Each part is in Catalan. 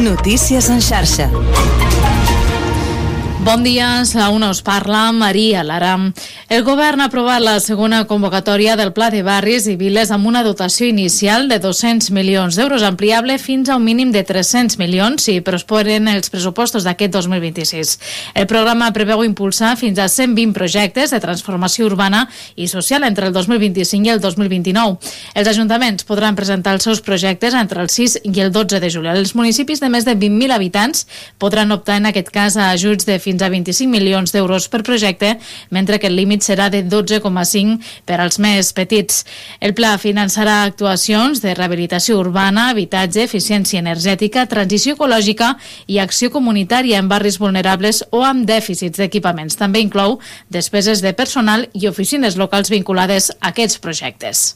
Notícies en xarxa. Bon dia, a una us parla Maria Lara. El govern ha aprovat la segona convocatòria del Pla de Barris i Viles amb una dotació inicial de 200 milions d'euros, ampliable fins a un mínim de 300 milions si prosporen els pressupostos d'aquest 2026. El programa preveu impulsar fins a 120 projectes de transformació urbana i social entre el 2025 i el 2029. Els ajuntaments podran presentar els seus projectes entre el 6 i el 12 de juliol. Els municipis de més de 20.000 habitants podran optar en aquest cas a ajuts de fins a 25 milions d'euros per projecte, mentre que el límit serà de 12,5 per als més petits. El pla finançarà actuacions de rehabilitació urbana, habitatge, eficiència energètica, transició ecològica i acció comunitària en barris vulnerables o amb dèficits d'equipaments. També inclou despeses de personal i oficines locals vinculades a aquests projectes.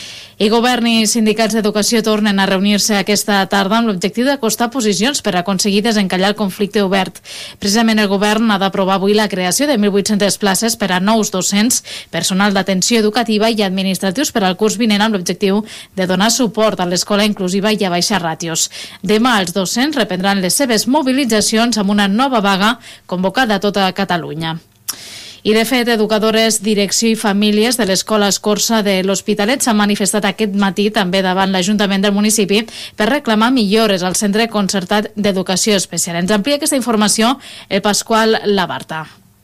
I govern i sindicats d'educació tornen a reunir-se aquesta tarda amb l'objectiu d'acostar posicions per aconseguir desencallar el conflicte obert. Precisament el govern ha d'aprovar avui la creació de 1.800 places per a nous docents, personal d'atenció educativa i administratius per al curs vinent amb l'objectiu de donar suport a l'escola inclusiva i a baixar ràtios. Demà els docents reprendran les seves mobilitzacions amb una nova vaga convocada a tota Catalunya. I de fet, educadores, direcció i famílies de l'Escola Escorça de l'Hospitalet s'han manifestat aquest matí també davant l'Ajuntament del municipi per reclamar millores al Centre Concertat d'Educació Especial. Ens amplia aquesta informació el Pasqual Labarta.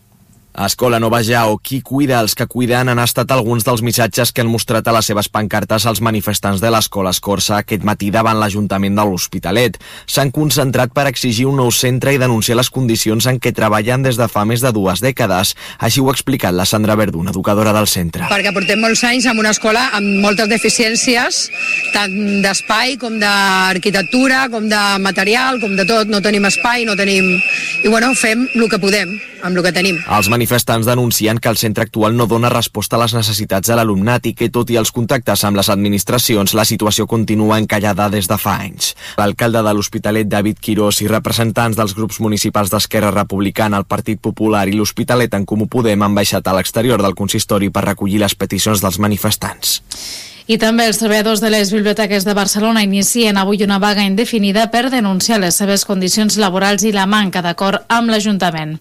Escola Nova Ja o Qui cuida els que cuiden han estat alguns dels missatges que han mostrat a les seves pancartes als manifestants de l'Escola Escorça aquest matí davant l'Ajuntament de l'Hospitalet. S'han concentrat per exigir un nou centre i denunciar les condicions en què treballen des de fa més de 2 dècades. Així ho ha explicat la Sandra Verdun, educadora del centre. Perquè portem molts anys en una escola amb moltes deficiències, tant d'espai com d'arquitectura, com de material, com de tot. No tenim espai, no tenim... I bueno, fem el que podem, amb el que tenim. Els manifestants denuncien que el centre actual no dona resposta a les necessitats de l'alumnat i que, tot i els contactes amb les administracions, la situació continua encallada des de fa anys. L'alcalde de l'Hospitalet, David Quirós, i representants dels grups municipals d'Esquerra Republicana, el Partit Popular i l'Hospitalet en Comú Podem han baixat a l'exterior del consistori per recollir les peticions dels manifestants. I també els treballadors de les biblioteques de Barcelona inicien avui una vaga indefinida per denunciar les seves condicions laborals i la manca d'acord amb l'Ajuntament.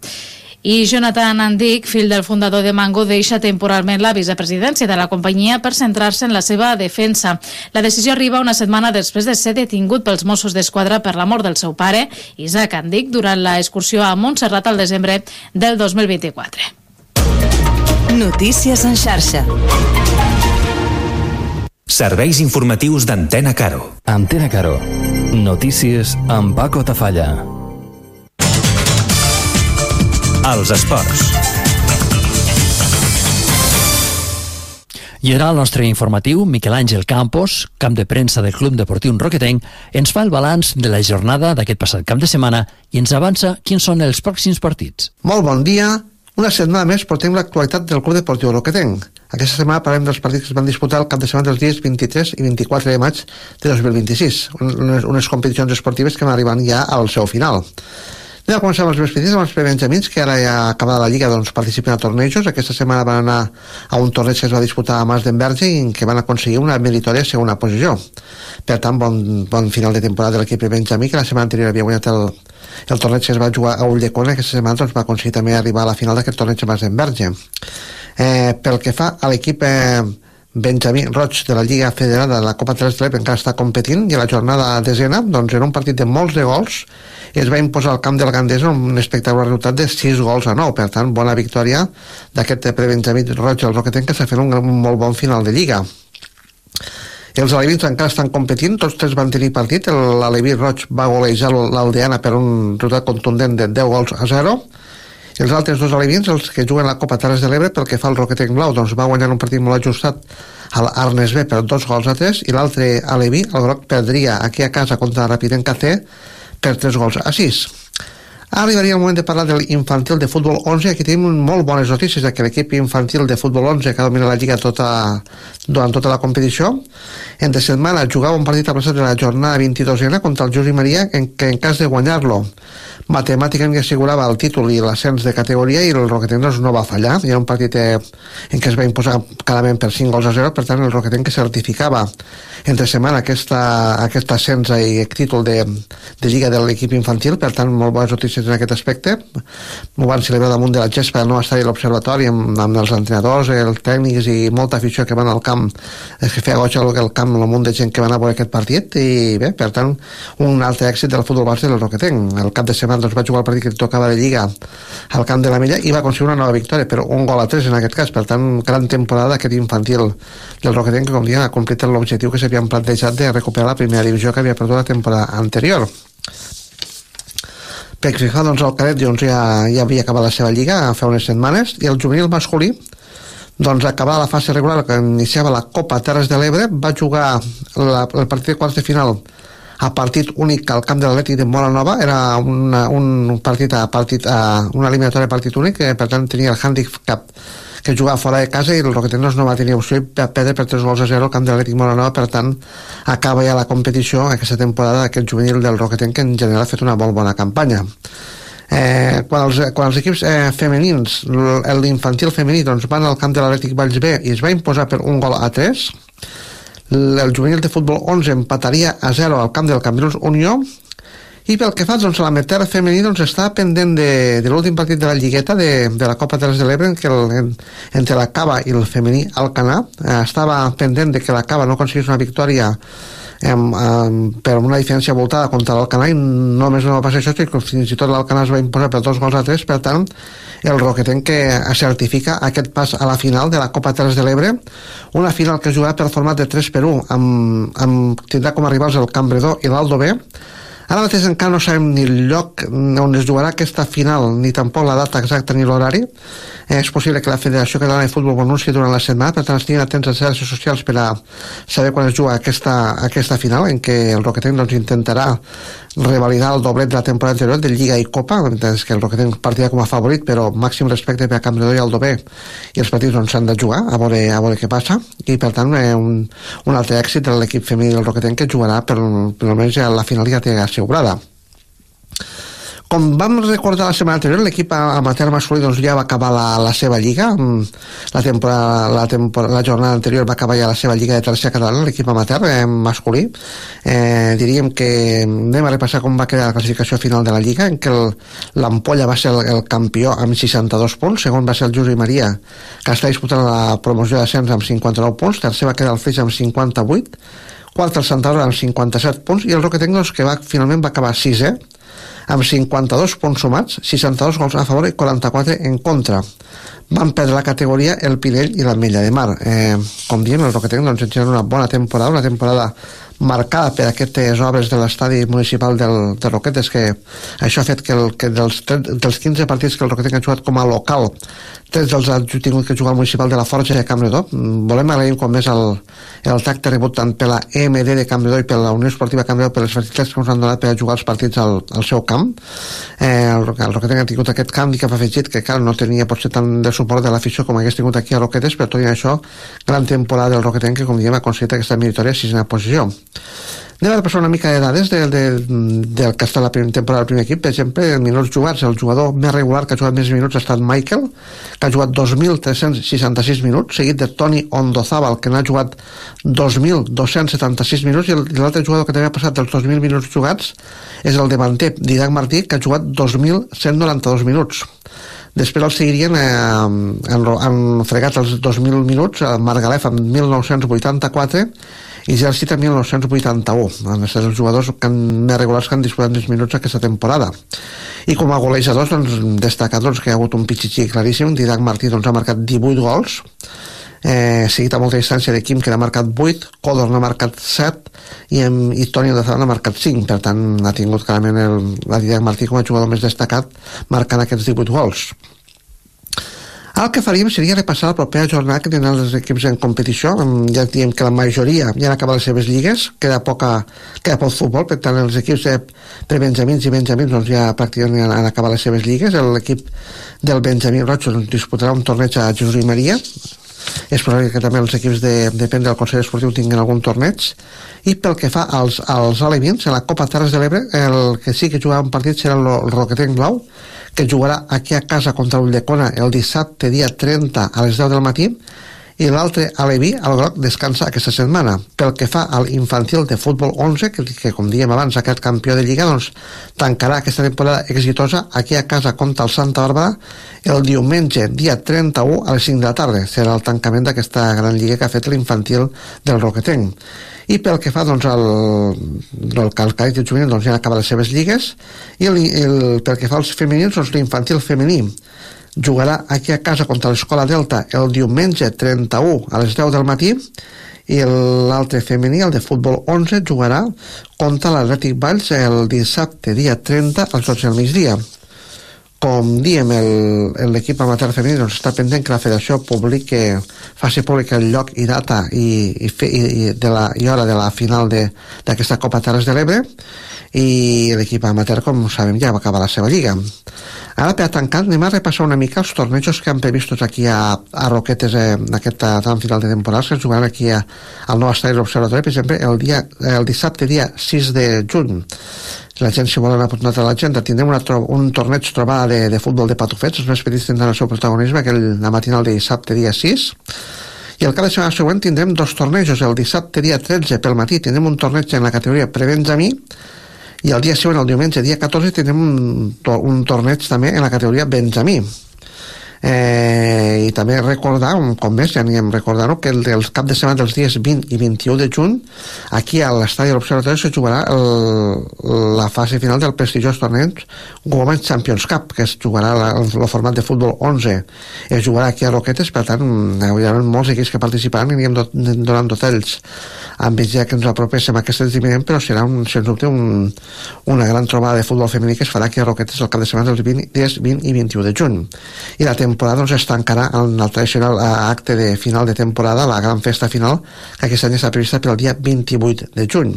I Jonathan Andic, fill del fundador de Mango, deixa temporalment la vicepresidència de la companyia per centrar-se en la seva defensa. La decisió arriba una setmana després de ser detingut pels Mossos d'Esquadra per la mort del seu pare, Isaac Andic, durant l'excursió a Montserrat al desembre del 2024. Notícies en xarxa. Serveis informatius d'Antena Caro. Antena Caro. Notícies amb Paco Tafalla. Els esports. I ara el nostre informatiu, Miquel Àngel Campos, camp de premsa del Club Deportiu Roquetenc, ens fa el balanç de la jornada d'aquest passat cap de setmana i ens avança quins són els pròxims partits. Molt bon dia. Una setmana més portem l'actualitat del Club Deportiu Roquetenc. Aquesta setmana parlem dels partits que es van disputar el cap de setmana dels dies 23 i 24 de maig de 2026, unes competicions esportives que van arribant ja al seu final. Anem a començar amb els més petits, amb els prebenjamins, que ara ja acabada la Lliga doncs, participen a tornejos. Aquesta setmana van anar a un torneig que es va disputar a Mas d'Enverge i en què van aconseguir una meritòria segona posició. Per tant, bon final de temporada de l'equip prebenjamí, que la setmana anterior havia guanyat el torneig que es va jugar a Ulldecona. Aquesta setmana doncs, va aconseguir també arribar a la final d'aquest torneig a Mas d'Enverge. Pel que fa a l'equip Benjamí Roig de la Lliga Federada de la Copa Terres de l'Ebre, encara està competint, i a la jornada desena doncs, era un partit de molts de gols i es va imposar al camp del Gandesa un espectacular resultat de 6-9. Per tant, bona victòria d'aquest Benjamí Roig del Roquetenc, que està fent un molt bon final de Lliga. Els alevins encara estan competint, tots tres van tenir partit. L'Aleví Roig va golejar l'Aldeana per un resultat contundent de 10-0. I els altres dos alevins, els que juguen la Copa Terres de l'Ebre, pel que fa al Roquetenc Blau, doncs va guanyar un partit molt ajustat a l'Arnes B per 2-3, i l'altre aleví, el groc, perdria aquí a casa contra Rapident KC per 3-6. Arribaria el moment de parlar de l'infantil de futbol 11. Aquí tenim molt bones notícies que l'equip infantil de futbol 11 que domina la Lliga durant tota la competició. Entre setmana jugava un partit aplaçat de la jornada 22ena contra el Josep Maria, que en cas de guanyar-lo matemàticament assegurava el títol i l'ascens de categoria, i el Roquetenc no va fallar. Hi ha un partit en què es va imposar clarament per 5-0, per tant el Roquetenc que certificava entre setmana aquest ascens i títol de Lliga de l'equip infantil. Per tant, molt bones notícies en aquest aspecte. Ho van celebrar damunt de la gespa del nou estadi de l'Observatori amb els entrenadors, els tècnics i molta afició que van al camp. És que feia goig el camp, el munt de gent que van a veure aquest partit, i bé, per tant, un altre èxit del futbol base del Roquetenc. El cap de setmana va jugar el partit que tocava de Lliga al camp de la Mella i va aconseguir una nova victòria, però 1-3 en aquest cas. Per tant, gran temporada aquest infantil del Roquetenc, que com diem ha completat l'objectiu que s'havien plantejat de recuperar la primera divisió que havia perdut la temporada anterior. Pel que fa, doncs, el cadet ja havia acabat la seva lliga fa unes setmanes, i el juvenil masculí, doncs, acabada la fase regular que iniciava la Copa Terres de l'Ebre, va jugar el partit de quarts de final a partit únic al camp de l'Atlètic de Móra-Nova. Era una eliminatòria a partit únic, per tant tenia el hàndicap que jugava fora de casa, i el Roquetenc no va tenir opció i va perdre per 3-0 al camp de l'Atlètic Móra-Nova. Per tant, acaba ja la competició aquesta temporada d'aquest juvenil del Roquetenc, que en general ha fet una molt bona campanya. Quan els equips femenins, l'infantil femení, doncs van al camp de l'Atlètic Valls B i es va imposar per 1-3. El juvenil de futbol 11 empataria a 0 al camp del Cambrils Unió. I pel que fa, doncs, a l'amateur femení, doncs, està pendent de l'últim partit de la lligueta de la Copa Terres de l'Ebre, entre la Cava i el femení Alcanar. Estava pendent de que la Cava no aconseguís una victòria per una diferència voltada contra l'Alcanar, i només no va passar això, que fins i tot l'Alcanar es va imposar per 2-3. Per tant, el Roquetenc que certifica aquest pas a la final de la Copa Terres de l'Ebre, una final que jugarà per format de 3-1, tindrà com a rivals el Campredó i l'Aldo B. Ara mateix encara no sabem ni el lloc on es jugarà aquesta final, ni tampoc la data exacta ni l'horari. És possible que la Federació Catalana de Futbol ho anunciï durant la setmana, per tant estiguin atents a les xarxes socials per a saber quan es juga aquesta final, en què el Roquetenc doncs, intentarà revalidar el doblet de la temporada anterior de Lliga i Copa. És que el Roquetenc partirà com a favorit, però màxim respecte per a Campredó i Aldo B, i els partits doncs, s'han de jugar a veure què passa, i per tant un altre èxit de l'equip femení del Roquetenc, que jugarà per almenys la final ja té assegurada. Com vam recordar la setmana anterior, l'equip amateur masculí doncs, ja va acabar la seva lliga. La jornada anterior va acabar ja la seva lliga de tercera catalana, l'equip amateur masculí. Diríem que anem a repassar com va quedar la classificació final de la lliga, en què l'Ampolla va ser el campió amb 62 punts, segon va ser el Josep Maria, que està disputant la promoció d'ascens amb 59 punts, tercer va quedar el Flix amb 58, quart el Santa Aurora amb 57 punts, i el Roquetenc doncs, que finalment va acabar 6è, amb 52 punts sumats, 62 gols a favor i 44 en contra. Van perdre la categoria el Pinell i l'Ametlla de Mar. Com diem, el Roquetenc doncs, enxerra una bona temporada, una temporada marcada per aquestes obres de l'estadi municipal de Roquetes, que això ha fet que dels 15 partits que el Roquetenc ha jugat com a local, 3 dels ha tingut que jugar al municipal de la Forja i de Campredó. Volem agrair com més el tracte rebut tant per la EMD de Campredó i per la Unió Esportiva Campredó, per les facilitats que ens han donat per a jugar els partits al seu camp. El Roquetenc ha tingut aquest canvi que ha afegit, que no tenia potser tant de suport de l'afició com hagués tingut aquí a Roquetes, però tot i això, gran temporada del Roquetenc, que com diem ha aconseguit aquesta meritòria 6a posició. Anem a repassar una mica de dades del que està la temporada del primer equip. Per exemple, en minuts jugats, el jugador més regular que ha jugat més minuts ha estat Michael, que ha jugat 2.366 minuts, seguit de Toni Ondozábal, que n'ha jugat 2.276 minuts, i l'altre jugador que també ha passat dels 2.000 minuts jugats és el davanter Didac Martí, que ha jugat 2.192 minuts. Després el seguirien, han fregat els 2.000 minuts, Marc Galef amb 1.984 i Gersit amb 1981. Han estat els jugadors més regulars que han disputat més minuts aquesta temporada. I com a golejadors, doncs, destacar que hi ha hagut un pitxitxí claríssim. Didac Martí ha marcat 18 gols, seguit a molta distància de Quim, que n'ha marcat 8, Codor n'ha marcat 7 i Toni Ondozábal n'ha marcat 5. Per tant, ha tingut clarament la Didac Martí com a jugador més destacat, marcant aquests 18 gols. El que faríem seria repassar la propera jornada que tenen els equips en competició. Ja diem que la majoria ja han acabat les seves lligues, queda poc futbol, per tant els equips de benjamins i benjamins doncs ja pràcticament han acabat les seves lligues. L'equip del Benjamí Roig disputarà un torneig a Jesús i Maria. És probable que també els equips depèn del Consell Esportiu tinguin algun torneig. I pel que fa als alevins, en la Copa Terres de l'Ebre, el que sí que jugarà un partit serà el Roquetenc Blau, que jugarà aquí a casa contra l'Ulldecona el dissabte dia 30 a les 10 del matí, i l'altre aleví, el groc, descansa aquesta setmana. Pel que fa al infantil de futbol 11, que com dèiem abans, aquest campió de Lliga, doncs tancarà aquesta temporada exitosa aquí a casa contra el Santa Bàrbara el diumenge, dia 31 a les 5 de la tarda. Serà el tancament d'aquesta gran lliga que ha fet l'infantil del Roquetenc. I pel que fa doncs, al cadet juvenil, doncs, ja han acabat les seves lligues, i pel que fa als femenins, doncs, l'infantil femení jugarà aquí a casa contra l'Escola Delta el diumenge 31 a les 10 del matí, i l'altre femení, el de futbol 11, jugarà contra l'Atlètic Valls el dissabte dia 30 a les 12 del migdia. Com diem, l'equip amateur femení doncs, està pendent que la federació faci públic el lloc i data i hora de la final d'aquesta Copa Terres de l'Ebre, i l'equip amateur, com sabem, ja va acabar la seva lliga. Ara, per tancar, anem a repassar una mica els tornejos que han previstos aquí a Roquetes en aquest tram final de temporada, que es jugaran aquí al nou estadi de l'Observatori, per exemple, el dissabte dia 6 de juny. La gent, si volen apuntar a l'agenda, tindrem un torneig trobada de futbol de patufets. Els més petits tindran el seu protagonisme la matinal de dissabte dia 6, i el cap de setmana següent tindrem dos tornejos. El dissabte dia 13 pel matí tindrem un torneig en la categoria prebenjamí, i el dia següent, el diumenge dia 14, tindrem un torneig també en la categoria benjamí. I també recordar, com més ja anirem recordant, que el cap de setmana dels dies 20 i 21 de juny aquí a l'estadi de l'Observatori se jugarà la fase final del prestigiós torneig Women's Champions Cup, que es jugarà el format de futbol 11, es jugarà aquí a Roquetes. Per tant, hi haurà molts equips que participaran i anirem donant detalls amb ells ja que ens apropéssim a aquest esdeveniment, però serà sens dubte una gran trobada de futbol femení que es farà aquí a Roquetes el cap de setmana dels dies 20 i 21 de juny. I la temporada doncs, es tancarà en el tradicional acte de final de temporada, la gran festa final, que aquest any està prevista per al dia 28 de juny.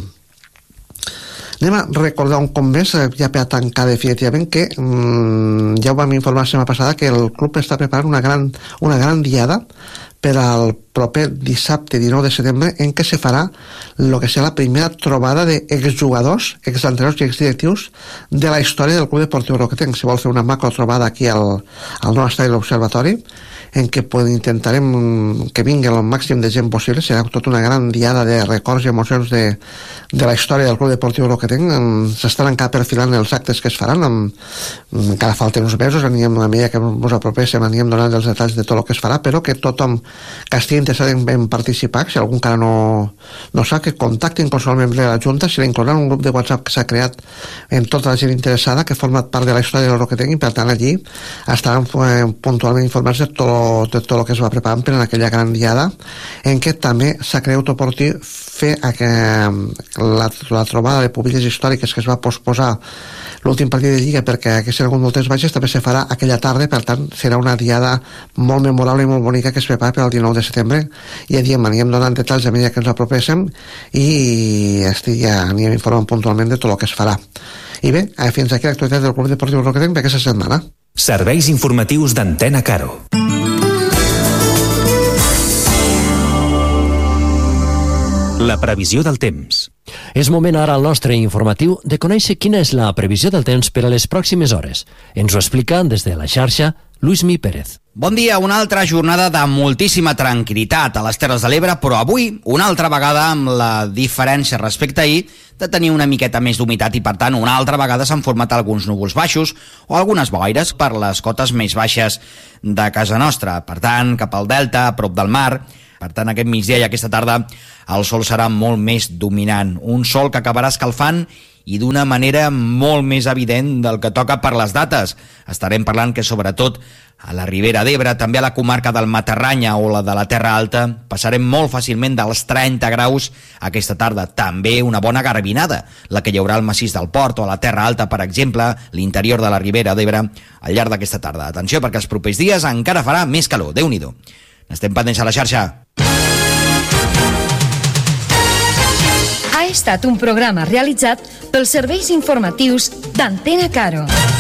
Anem a recordar un cop més, ja per tancar definitivament, que ja ho vam informar la setmana passada, que el club està preparant una gran diada per al proper dissabte 19 de setembre, en què se farà el que serà la primera trobada d'exjugadors, exentrenadors i exdirectius de la història del Club Deportiu Roquetenc. Si vol fer una macro trobada aquí al nou estadi de l'Observatori, en què intentarem que vingui el màxim de gent possible. Serà tota una gran diada de records i emocions de la història del Club Deportiu Roquetenc. S'estan encara perfilant els actes que es faran, encara falten uns mesos, a mesura que ens apropéssim anirem donant els detalls de tot el que es farà, però que tothom que estigui interessat en participar, si algú encara no sap, que contactin qualsevol membre de la Junta. Si l'incloran un grup de WhatsApp que s'ha creat en tota la gent interessada, que forma part de la història del Roquetenc, i per tant allí estaran puntualment informats de tot el que es va preparant per en aquella gran diada, en què també s'ha creat oportú fer la trobada de pubilles històriques que es va posposar l'últim partit de Lliga perquè haguessin hagut moltes baixes, també se farà aquella tarda. Per tant, serà una diada molt memorable i molt bonica que es prepara per al 19 de setembre. I anirem donant detalls a mesura que ens apropéssim i ja anirem informant puntualment de tot el que es farà. I bé, fins aquí l'actualitat del Club Deportiu Roquetenc d'aquesta setmana. Serveis informatius d'Antena Caro. La previsió del temps. És moment ara al nostre informatiu de conèixer quina és la previsió del temps per a les pròximes hores. Ens ho explica des de la xarxa Luismi Pérez. Bon dia, una altra jornada de moltíssima tranquil·litat a les Terres de l'Ebre, però avui, una altra vegada, amb la diferència respecte a ahir, de tenir una miqueta més d'humitat i, per tant, una altra vegada s'han format alguns núvols baixos o algunes boires per les cotes més baixes de casa nostra. Per tant, cap al delta, a prop del mar. Per tant, aquest migdia i aquesta tarda el sol serà molt més dominant. Un sol que acabarà escalfant i d'una manera molt més evident del que toca per les dates. Estarem parlant que, sobretot, a la Ribera d'Ebre, també a la comarca del Matarranya o la de la Terra Alta, passarem molt fàcilment dels 30 graus aquesta tarda. També una bona garbinada, la que hi haurà al massís del Port o a la Terra Alta, per exemple, l'interior de la Ribera d'Ebre, al llarg d'aquesta tarda. Atenció, perquè els propers dies encara farà més calor. Déu-n'hi-do. N'estem pendents a la xarxa. Ha estat un programa realitzat pels serveis informatius d'Antena Caro.